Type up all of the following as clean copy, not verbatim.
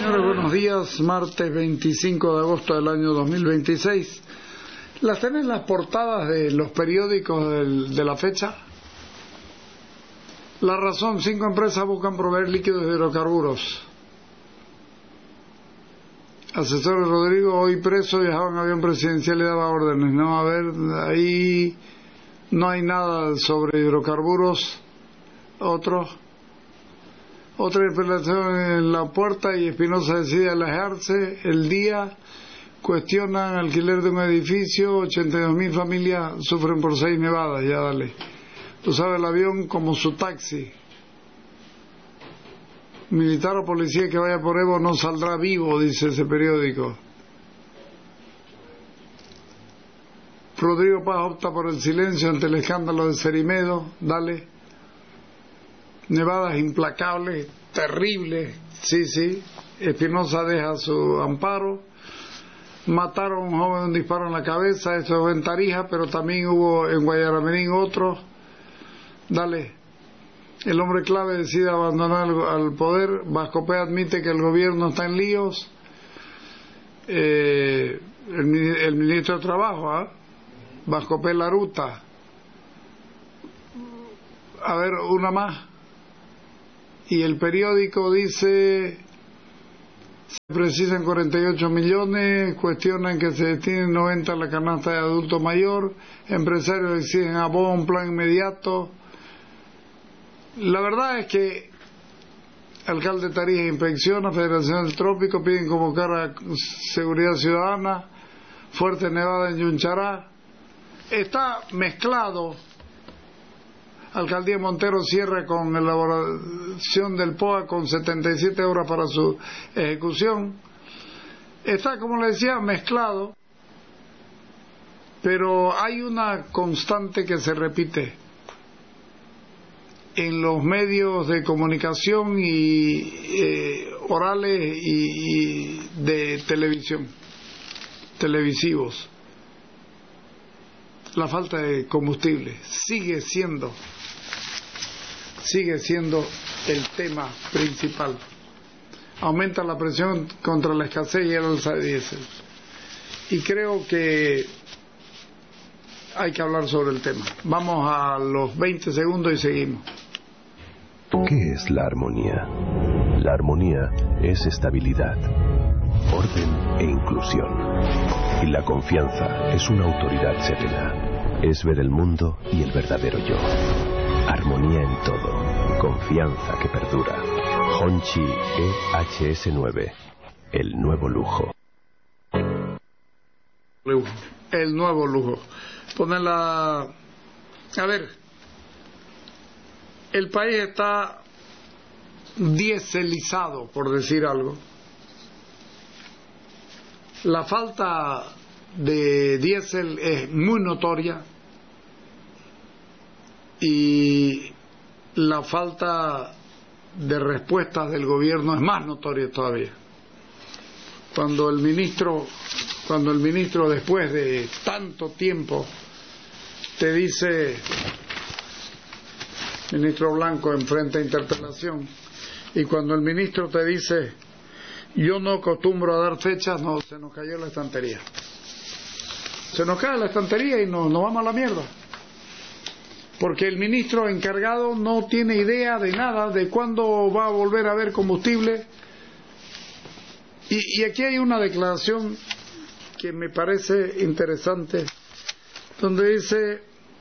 señores, buenos días. Martes 25 de agosto del año 2026. ¿Las tenés las portadas de los periódicos de la fecha? La Razón: 5 empresas buscan proveer líquidos de hidrocarburos. Asesores: Rodrigo hoy preso, viajaba en avión presidencial y daba órdenes. No, a ver, ahí no hay nada sobre hidrocarburos. Otra interpelación en La Puerta y Espinosa decide alejarse. El Día: cuestionan alquiler de un edificio, 82.000 familias sufren por 6 nevadas. Ya dale. Tú sabes, el avión como su taxi. Militar o policía que vaya por Evo no saldrá vivo, dice ese periódico. Rodrigo Paz opta por el silencio ante el escándalo de Cerimedo. Dale. Nevadas implacables, terribles. Sí. Espinosa deja su amparo. Mataron a un joven de un disparo en la cabeza. Esto fue en Tarija, pero también hubo en Guayaramerín otro. Dale. El hombre clave decide abandonar al poder. Vascopé admite que el gobierno está en líos. El ministro de Trabajo, Vascopé Laruta. A ver, una más. Y el periódico dice: se precisan 48 millones, cuestionan que se destinen 90 a la canasta de adulto mayor, empresarios exigen a Bono un plan inmediato. La verdad es que alcalde de Tarija inspecciona, Federación del Trópico piden convocar a Seguridad Ciudadana, fuerte nevada en Yunchará. Está mezclado. Alcaldía Montero cierra con elaboración del POA con 77 horas para su ejecución. Está, como le decía, mezclado, pero hay una constante que se repite en los medios de comunicación y orales y de televisión, televisivos. La falta de combustible sigue siendo el tema principal. Aumenta la presión contra la escasez y el alza de diésel. Y creo que hay que hablar sobre el tema. Vamos a los 20 segundos y seguimos. ¿Qué es la armonía? La armonía es estabilidad, orden e inclusión. Y la confianza es una autoridad serena. Es ver el mundo y el verdadero yo. Armonía en todo. Confianza que perdura. Honchi EHS9. El nuevo lujo. El nuevo lujo. Ponerla... A ver. El país está dieselizado, por decir algo. La falta de diésel es muy notoria y la falta de respuestas del gobierno es más notoria todavía. Cuando el ministro después de tanto tiempo te dice, ministro Blanco enfrente a interpelación, y cuando el ministro te dice: yo no acostumbro a dar fechas, no, se nos cayó la estantería. Se nos cae la estantería y nos vamos a la mierda. Porque el ministro encargado no tiene idea de nada, de cuándo va a volver a haber combustible. Y aquí hay una declaración que me parece interesante, donde dice: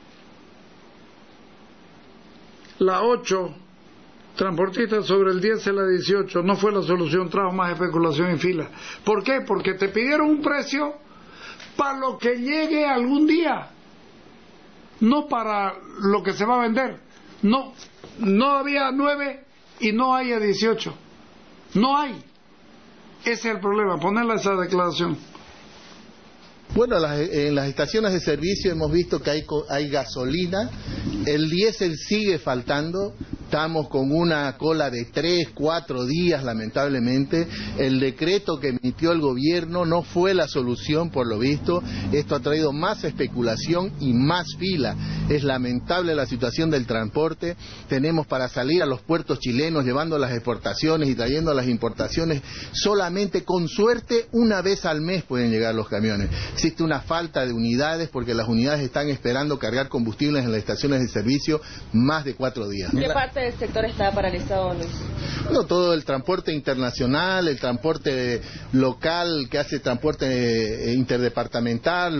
la 8, transportistas sobre el 10 a 18, no fue la solución, trajo más especulación y fila. ¿Por qué? Porque te pidieron un precio para lo que llegue algún día, no para lo que se va a vender. No había 9 y no hay a 18. No hay. Ese es el problema, ponerle esa declaración. Bueno, en las estaciones de servicio hemos visto que hay gasolina, el diésel sigue faltando, Estamos con una cola de 3, 4 días, lamentablemente. El decreto que emitió el gobierno no fue la solución, por lo visto. Esto ha traído más especulación y más fila. Es lamentable la situación del transporte. Tenemos para salir a los puertos chilenos llevando las exportaciones y trayendo las importaciones. Solamente con suerte una vez al mes pueden llegar los camiones. Existe una falta de unidades porque las unidades están esperando cargar combustibles en las estaciones de servicio más de 4 días. ¿Qué parte del sector está paralizado, Luis? Bueno, todo el transporte internacional, el transporte local que hace transporte interdepartamental,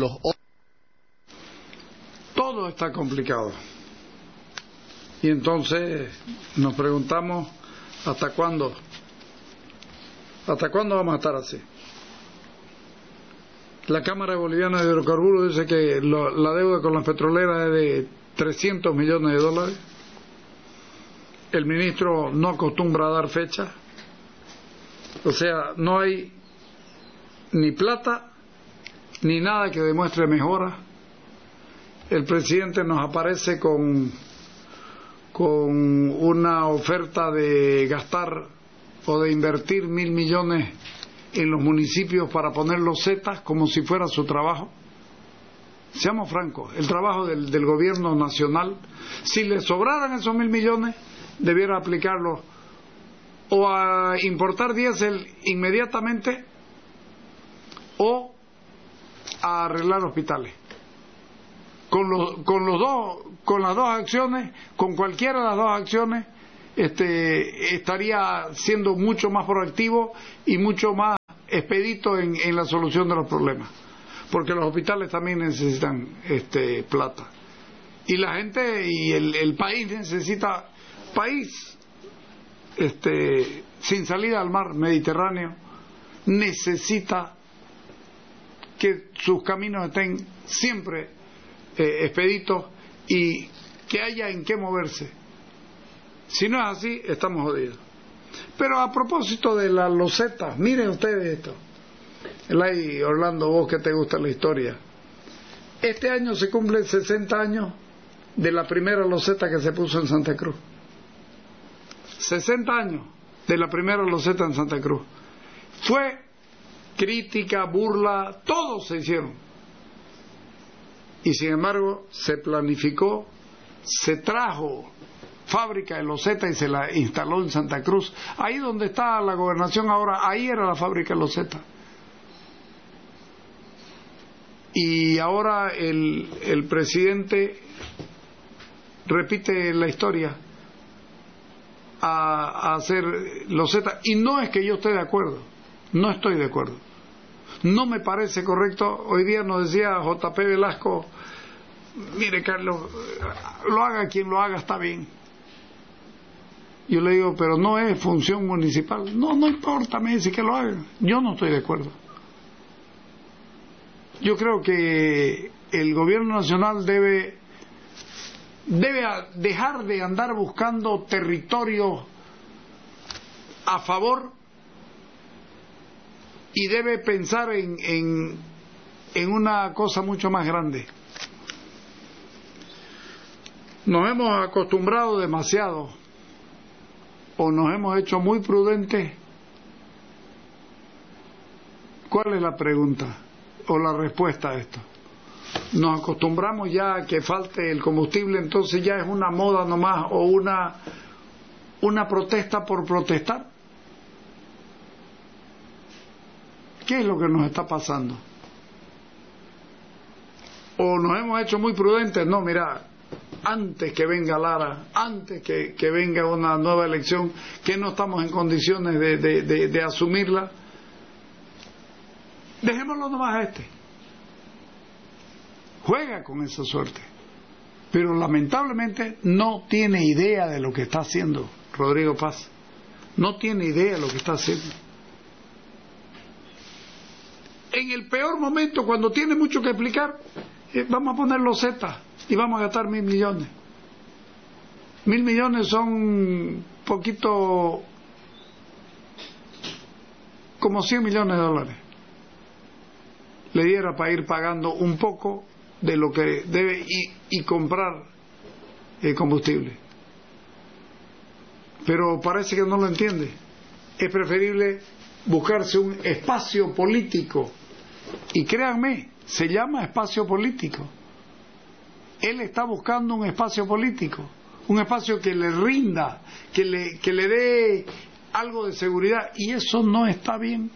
todo está complicado. Y entonces nos preguntamos, ¿hasta cuándo? ¿Hasta cuándo vamos a estar así? La Cámara Boliviana de Hidrocarburos dice que la deuda con las petroleras es de 300 millones de dólares. El ministro no acostumbra a dar fecha. O sea, no hay ni plata ni nada que demuestre mejora. El presidente nos aparece con una oferta de gastar o de invertir 1.000 millones en los municipios para poner losetas como si fuera su trabajo. Seamos francos, el trabajo del gobierno nacional, si le sobraran esos 1.000 millones, debiera aplicarlos o a importar diésel inmediatamente o a arreglar hospitales. Con las dos acciones, con cualquiera de las dos acciones, estaría siendo mucho más proactivo y mucho más expedito en la solución de los problemas, porque los hospitales también necesitan plata, y la gente y el país necesita sin salida al mar Mediterráneo, necesita que sus caminos estén siempre expeditos y que haya en qué moverse. Si no es así, estamos jodidos. Pero a propósito de las losetas, miren ustedes esto. Elay, Orlando, vos que te gusta la historia. Este año se cumplen 60 años de la primera loseta que se puso en Santa Cruz. 60 años de la primera loseta en Santa Cruz. Fue crítica, burla, todos se hicieron. Y sin embargo, se planificó, se trajo fábrica de loseta y se la instaló en Santa Cruz. Ahí donde está la gobernación ahora, ahí era la fábrica de loseta. Y ahora el presidente repite la historia a hacer loseta. Y no es que yo esté de acuerdo, no estoy de acuerdo. No me parece correcto. Hoy día nos decía JP Velasco, mire Carlos, lo haga quien lo haga, está bien. Yo le digo, pero no es función municipal. No importa, me dice que lo hagan. Yo no estoy de acuerdo. Yo creo que el gobierno nacional debe dejar de andar buscando territorio a favor y debe pensar en una cosa mucho más grande. Nos hemos acostumbrado demasiado o nos hemos hecho muy prudentes. ¿Cuál es la pregunta o la respuesta a esto? Nos acostumbramos ya a que falte el combustible, entonces ya es una moda nomás o una protesta por protestar. ¿Qué es lo que nos está pasando? ¿O nos hemos hecho muy prudentes? No, mira, antes que venga Lara, antes que venga una nueva elección, que no estamos en condiciones de asumirla, dejémoslo nomás a juega con esa suerte, pero lamentablemente no tiene idea de lo que está haciendo Rodrigo Paz, no tiene idea de lo que está haciendo. En el peor momento, cuando tiene mucho que explicar, vamos a poner losetas y vamos a gastar 1.000 millones. 1.000 millones son poquito, como 100 millones de dólares. Le diera para ir pagando un poco de lo que debe y comprar combustible. pero parece que no lo entiende. Es preferible buscarse un espacio político, y créanme, se llama espacio político. Él está buscando un espacio político, un espacio que le rinda, que le dé algo de seguridad, y eso no está bien.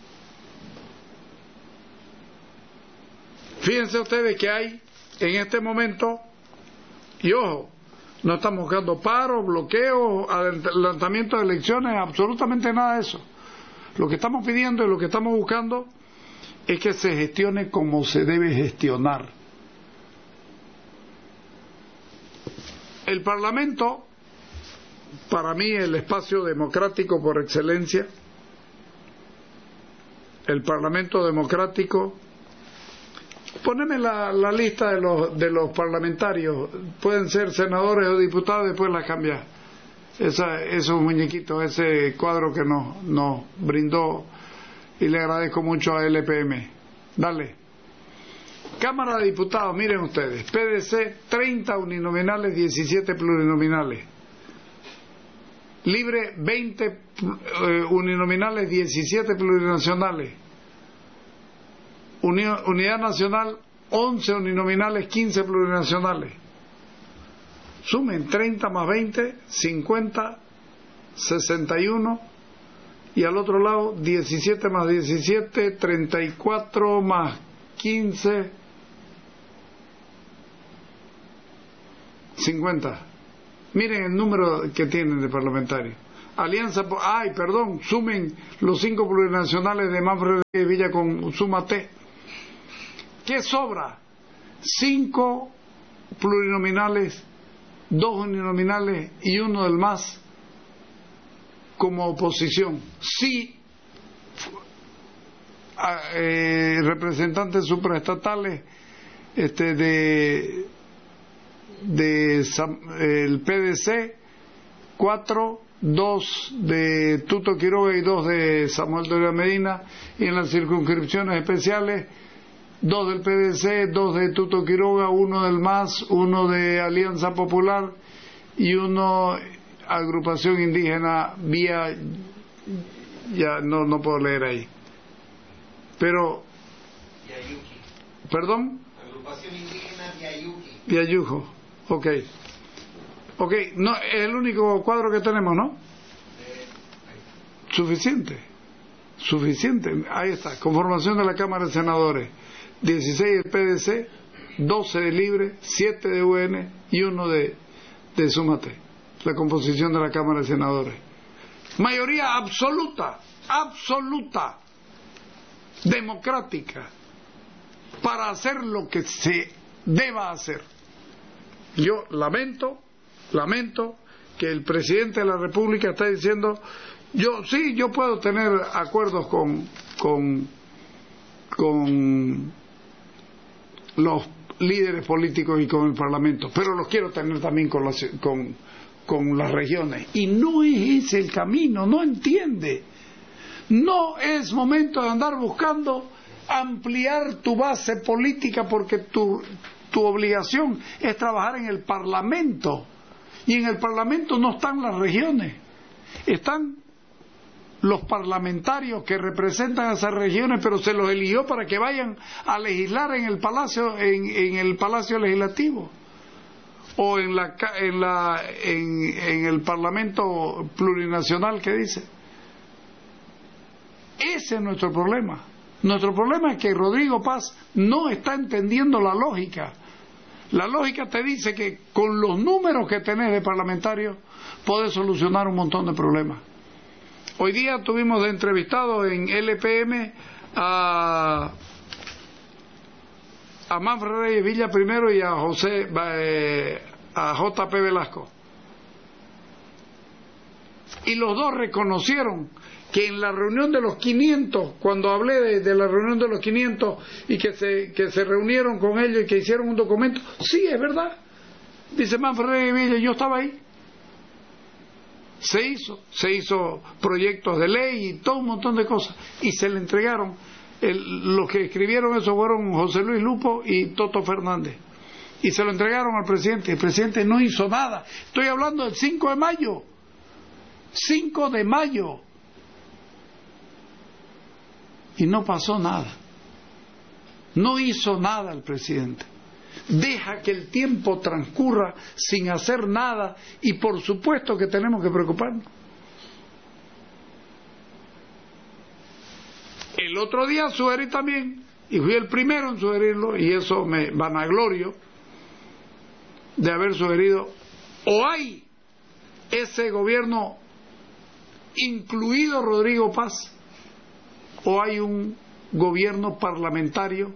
Fíjense ustedes que hay en este momento, y ojo, no estamos buscando paro, bloqueo, adelantamiento de elecciones, absolutamente nada de eso. Lo que estamos pidiendo y lo que estamos buscando es que se gestione como se debe gestionar. El Parlamento, para mí, el espacio democrático por excelencia, el Parlamento democrático. Poneme la lista de los parlamentarios, pueden ser senadores o diputados, después la cambiar. Esos muñequitos, ese cuadro que nos brindó, y le agradezco mucho a LPM. Dale. Cámara de Diputados, miren ustedes, PDC 30 uninominales, 17 plurinominales. Libre 20 uninominales, 17 plurinacionales. Unidad Nacional 11 uninominales, 15 plurinacionales. Sumen 30 más 20, 50, 61, y al otro lado 17 más 17, 34 más 15, 50. Miren el número que tienen de parlamentarios. Alianza, sumen los 5 plurinacionales de Manfred Villa con Súmate. ¿Qué sobra? 5 plurinominales, 2 uninominales y 1 del MAS como oposición. Sí, representantes supraestatales el PDC, 4, 2 de Tuto Quiroga y 2 de Samuel Doria Medina, y en las circunscripciones especiales 2 del PDC, 2 de Tuto Quiroga, 1 del MAS, 1 de Alianza Popular y 1 Agrupación Indígena vía, ya no puedo leer ahí, pero perdón, Agrupación Indígena Viayujo. Ok, no, es el único cuadro que tenemos, ¿no? Suficiente, ahí está. Conformación de la Cámara de Senadores: 16 de PDC, 12 de Libre, 7 de UN y 1 de Súmate. La composición de la Cámara de Senadores. Mayoría absoluta, democrática, para hacer lo que se deba hacer. Yo lamento que el presidente de la República está diciendo, yo puedo tener acuerdos con los líderes políticos y con el Parlamento, pero los quiero tener también con las regiones. Y no es ese el camino, no entiende. No es momento de andar buscando ampliar tu base política, porque tu obligación es trabajar en el Parlamento, y en el Parlamento no están las regiones, están los parlamentarios que representan a esas regiones, pero se los eligió para que vayan a legislar en el Palacio, en el Palacio Legislativo, o en el Parlamento Plurinacional que dice. Ese es nuestro problema. Nuestro problema es que Rodrigo Paz no está entendiendo la lógica. La lógica te dice que con los números que tenés de parlamentarios podés solucionar un montón de problemas. Hoy día tuvimos de entrevistado en LPM a Manfred Reyes Villa primero y a JP Velasco. Y los dos reconocieron que en la reunión de los 500, cuando hablé de la reunión de los 500 y que se reunieron con ellos y que hicieron un documento, sí, es verdad. Dice Manfred Villa, yo estaba ahí. Se hizo proyectos de ley y todo un montón de cosas, y se le entregaron. Los que escribieron eso fueron José Luis Lupo y Toto Fernández, y se lo entregaron al presidente. El presidente no hizo nada. Estoy hablando del 5 de mayo. 5 de mayo. Y no pasó nada. No hizo nada el presidente. Deja que el tiempo transcurra sin hacer nada, y por supuesto que tenemos que preocuparnos. El otro día sugerí también, y fui el primero en sugerirlo, y eso me vanaglorio de haber sugerido: o hay ese gobierno incluido Rodrigo Paz, o hay un gobierno parlamentario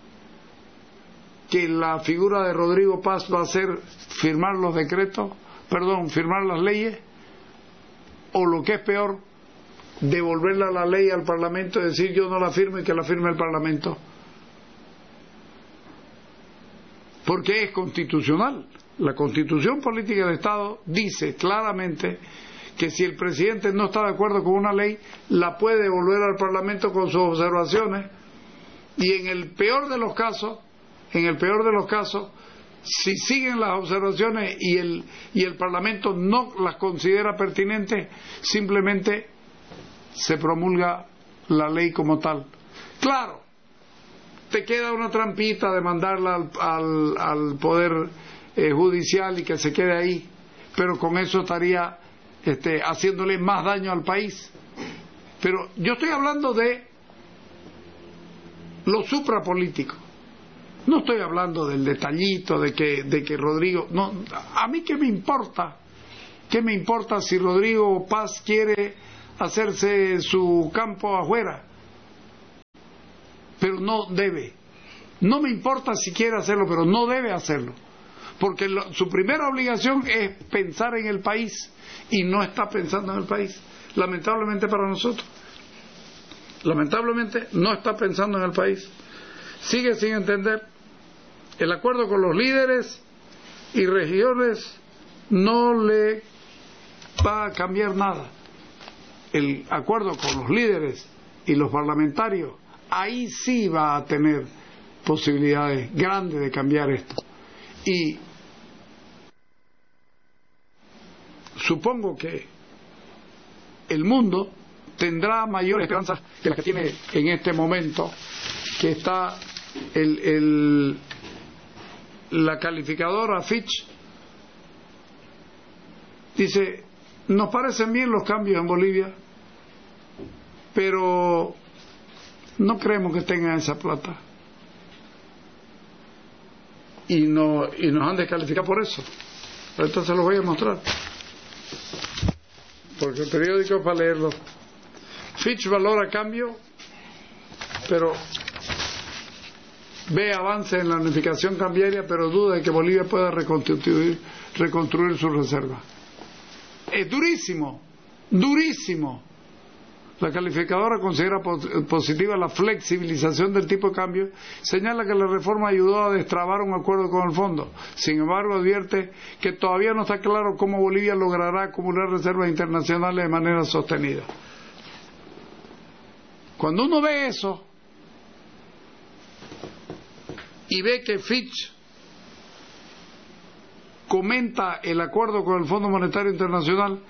que la figura de Rodrigo Paz va a ser firmar los decretos, firmar las leyes, o lo que es peor, devolverla la ley al Parlamento y decir yo no la firmo y que la firme el Parlamento, porque es constitucional. La Constitución Política del Estado dice claramente que si el presidente no está de acuerdo con una ley, la puede devolver al Parlamento con sus observaciones, y en el peor de los casos, si siguen las observaciones y el Parlamento no las considera pertinentes, simplemente se promulga la ley como tal. Claro, te queda una trampita de mandarla al Poder Judicial y que se quede ahí, pero con eso estaría haciéndole más daño al país. Pero yo estoy hablando de lo suprapolítico. No estoy hablando del detallito de que Rodrigo... No, a mí qué me importa si Rodrigo Paz quiere hacerse su campo afuera, pero no debe. No me importa si quiere hacerlo, pero no debe hacerlo, porque su primera obligación es pensar en el país, y no está pensando en el país, lamentablemente para nosotros. Lamentablemente no está pensando en el país. Sigue sin entender. El acuerdo con los líderes y regiones no le va a cambiar nada. El acuerdo con los líderes y los parlamentarios, ahí sí va a tener posibilidades grandes de cambiar esto. Y supongo que el mundo tendrá mayor esperanza que la que tiene en este momento, que está la calificadora Fitch dice: nos parecen bien los cambios en Bolivia, pero no creemos que tengan esa plata, y nos han descalificado por eso. Ahorita se los voy a mostrar, porque el periódico es para leerlo. Fitch valora cambio, pero ve avance en la unificación cambiaria, pero duda de que Bolivia pueda reconstruir sus reservas. Es durísimo, durísimo. La calificadora considera positiva la flexibilización del tipo de cambio, señala que la reforma ayudó a destrabar un acuerdo con el fondo. Sin embargo, advierte que todavía no está claro cómo Bolivia logrará acumular reservas internacionales de manera sostenida. Cuando uno ve eso y ve que Fitch comenta el acuerdo con el Fondo Monetario Internacional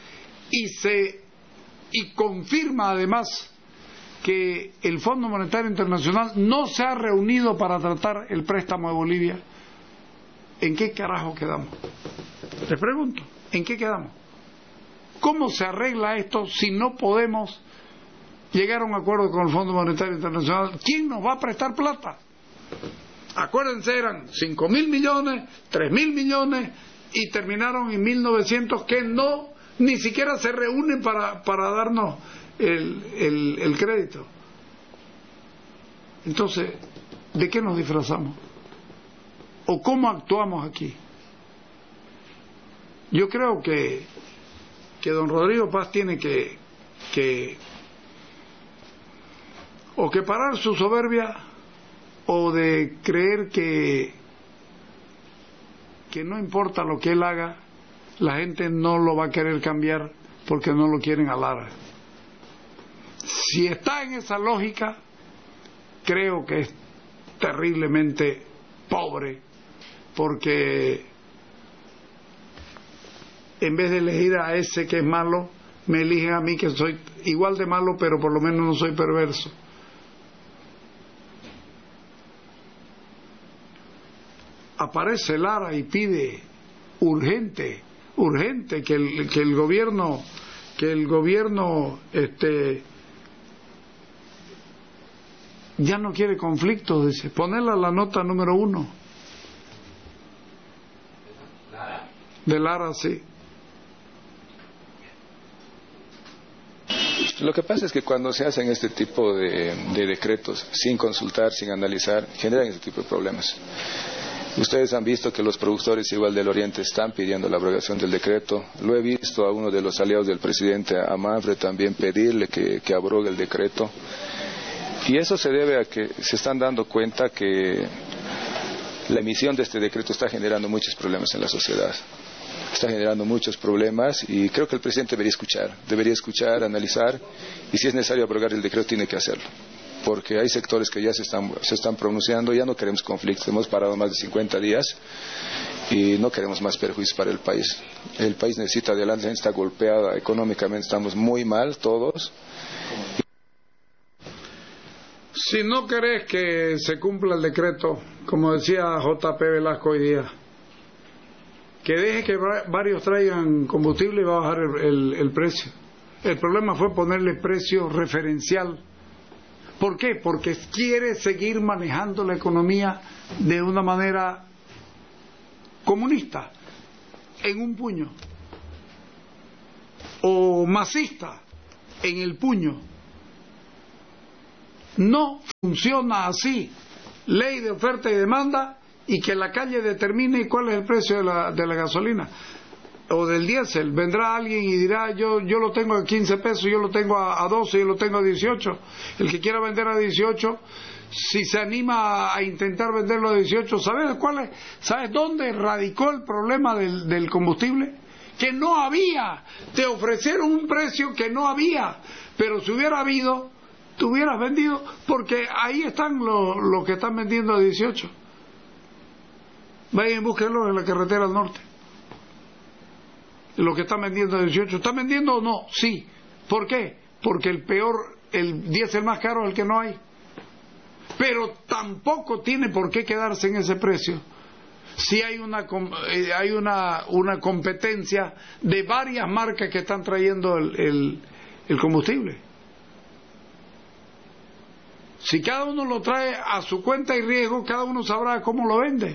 y confirma además que el Fondo Monetario Internacional no se ha reunido para tratar el préstamo de Bolivia, ¿en qué carajo quedamos? Les pregunto, ¿en qué quedamos? ¿Cómo se arregla esto si no podemos llegar a un acuerdo con el Fondo Monetario Internacional? ¿Quién nos va a prestar plata? Acuérdense, eran 5.000 millones, 3.000 millones, y terminaron en 1.900 que ni siquiera se reúnen para darnos el crédito. Entonces, ¿de qué nos disfrazamos? ¿O cómo actuamos aquí? Yo creo que don Rodrigo Paz tiene que parar su soberbia, o de creer que no importa lo que él haga, la gente no lo va a querer cambiar porque no lo quieren alar. Si está en esa lógica, creo que es terriblemente pobre, porque en vez de elegir a ese que es malo, me eligen a mí, que soy igual de malo, pero por lo menos no soy perverso. Aparece Lara y pide urgente que el gobierno ya no quiere conflictos, dice, ponerla la nota número 1 de Lara, sí. Lo que pasa es que cuando se hacen este tipo de decretos sin consultar, sin analizar, generan este tipo de problemas. Ustedes han visto que los productores igual del Oriente están pidiendo la abrogación del decreto. Lo he visto a uno de los aliados del presidente, a Manfred, también pedirle que abrogue el decreto. Y eso se debe a que se están dando cuenta que la emisión de este decreto está generando muchos problemas en la sociedad. Está generando muchos problemas y creo que el presidente debería escuchar, analizar, y si es necesario abrogar el decreto tiene que hacerlo. Porque hay sectores que ya se están pronunciando, ya no queremos conflictos, hemos parado más de 50 días y no queremos más perjuicios para el país. El país necesita adelante, la gente está golpeada económicamente, estamos muy mal todos. Si no querés que se cumpla el decreto, como decía J.P. Velasco hoy día, que deje que varios traigan combustible y va a bajar el precio. El problema fue ponerle precio referencial. ¿Por qué? Porque quiere seguir manejando la economía de una manera comunista, en un puño, o masista, en el puño. No funciona así. Ley de oferta y demanda, y que la calle determine cuál es el precio de la gasolina o del diésel. Vendrá alguien y dirá, yo lo tengo a 15 pesos, yo lo tengo a 12, yo lo tengo a 18. El que quiera vender a 18, si se anima a intentar venderlo a 18, ¿sabes dónde radicó el problema del combustible? Que no había. Te ofrecieron un precio que no había, pero si hubiera habido, te hubieras vendido, porque ahí están los que están vendiendo a 18. Vayan y búsquenlo en la carretera al norte. Los que están vendiendo a 18, ¿están vendiendo o no? Sí. ¿Por qué? Porque el diésel más caro es el que no hay. Pero tampoco tiene por qué quedarse en ese precio. Si hay una competencia de varias marcas que están trayendo el combustible. Si cada uno lo trae a su cuenta y riesgo, cada uno sabrá cómo lo vende.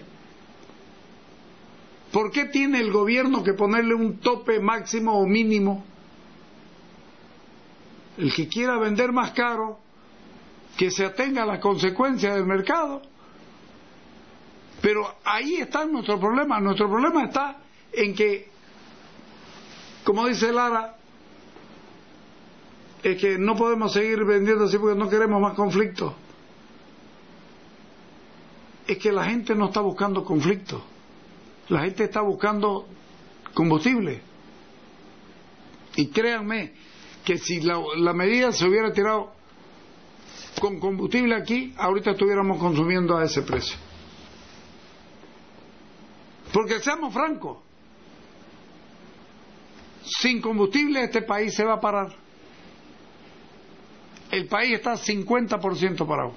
¿Por qué tiene el gobierno que ponerle un tope máximo o mínimo? El que quiera vender más caro, que se atenga a las consecuencias del mercado. Pero ahí está nuestro problema. Nuestro problema está en que, como dice Lara, es que no podemos seguir vendiendo así porque no queremos más conflicto. Es que la gente no está buscando conflicto. La gente está buscando combustible. Y créanme que si la medida se hubiera tirado con combustible aquí, ahorita estuviéramos consumiendo a ese precio. Porque seamos francos, sin combustible este país se va a parar. El país está 50% parado.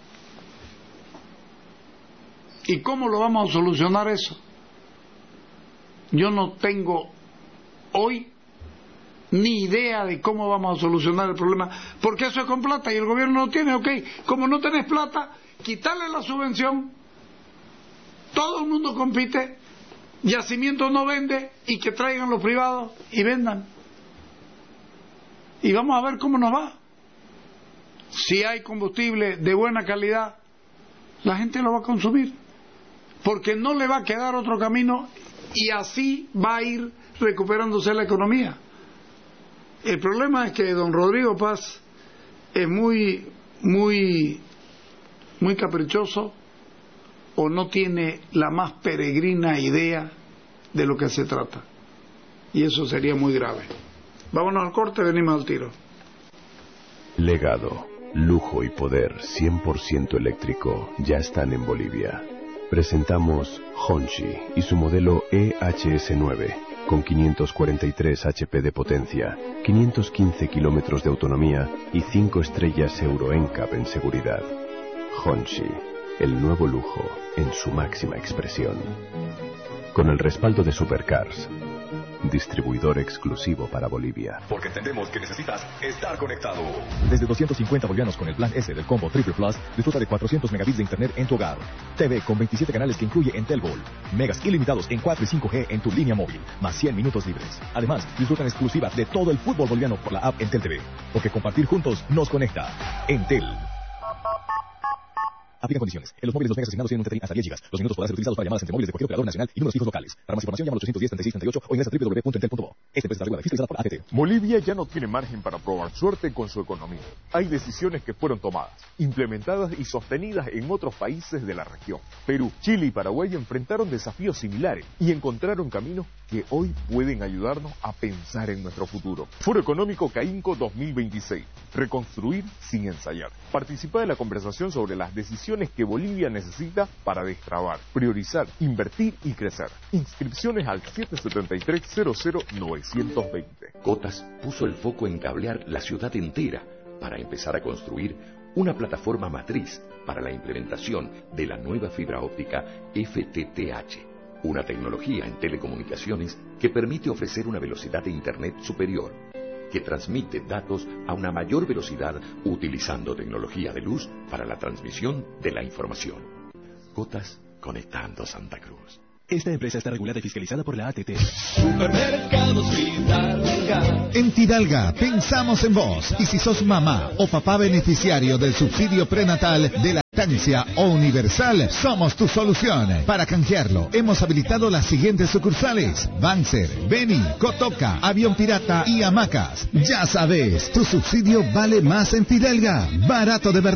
¿Y cómo lo vamos a solucionar eso? Yo no tengo hoy ni idea de cómo vamos a solucionar el problema, porque eso es con plata y el gobierno no tiene. Ok, como no tenés plata, quitarle la subvención, todo el mundo compite, Yacimiento no vende, y que traigan los privados y vendan, y vamos a ver cómo nos va. Si hay combustible de buena calidad, la gente lo va a consumir, porque no le va a quedar otro camino, y así va a ir recuperándose la economía. El problema es que don Rodrigo Paz es muy caprichoso, o no tiene la más peregrina idea de lo que se trata, y eso sería muy grave. Vámonos al corte, venimos al tiro. Legado, lujo y poder 100% eléctrico ya están en Bolivia. Presentamos Honshi y su modelo EHS9, Con 543 HP de potencia, 515 kilómetros de autonomía y 5 estrellas Euro NCAP en seguridad. Honshi, el nuevo lujo en su máxima expresión. Con el respaldo de Supercars, distribuidor exclusivo para Bolivia. Porque entendemos que necesitas estar conectado. Desde 250 bolivianos con el plan S del combo Triple Plus, disfruta de 400 megabits de internet en tu hogar. TV con 27 canales que incluye Entel Gold. Megas ilimitados en 4 y 5G en tu línea móvil, más 100 minutos libres. Además, disfruta en exclusiva de todo el fútbol boliviano por la app Entel TV. Porque compartir juntos nos conecta. Entel. Aplican condiciones. En los móviles los megas asignados tienen un TTI hasta 10 GB. Los minutos podrán ser utilizados para llamadas entre móviles de cualquier operador nacional y números fijos locales. Para más información llama al 810-3638 o ingresa a www.entel.bo. Esta empresa está regulada y fiscalizada por ATT. Bolivia ya no tiene margen para probar suerte con su economía. Hay decisiones que fueron tomadas, implementadas y sostenidas en otros países de la región. Perú, Chile y Paraguay enfrentaron desafíos similares y encontraron caminos que hoy pueden ayudarnos a pensar en nuestro futuro. Foro Económico CAINCO 2026. Reconstruir sin ensayar. Participa de la conversación sobre las decisiones que Bolivia necesita para destrabar, priorizar, invertir y crecer. Inscripciones al 773-00-920. Cotas puso el foco en cablear la ciudad entera para empezar a construir una plataforma matriz para la implementación de la nueva fibra óptica FTTH, una tecnología en telecomunicaciones que permite ofrecer una velocidad de Internet superior, que transmite datos a una mayor velocidad utilizando tecnología de luz para la transmisión de la información. Cotas, conectando Santa Cruz. Esta empresa está regulada y fiscalizada por la ATT. Supermercados Fidalga. En Fidalga pensamos en vos. Y si sos mamá o papá beneficiario del subsidio prenatal de lactancia o universal, somos tu solución. Para canjearlo, hemos habilitado las siguientes sucursales: Banzer, Beni, Cotoca, Avión Pirata y Hamacas. Ya sabes, tu subsidio vale más en Fidalga. Barato de verdad.